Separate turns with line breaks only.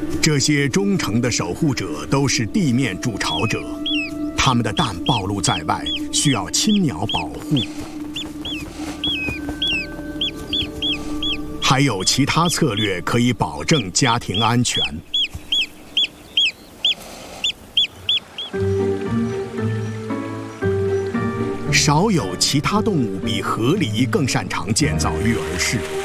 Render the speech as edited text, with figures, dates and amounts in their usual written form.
这些忠诚的守护者都是地面筑巢者，它们的蛋暴露在外，需要亲鸟保护。还有其他策略可以保证家庭安全。少有其他动物比河狸更擅长建造育儿室。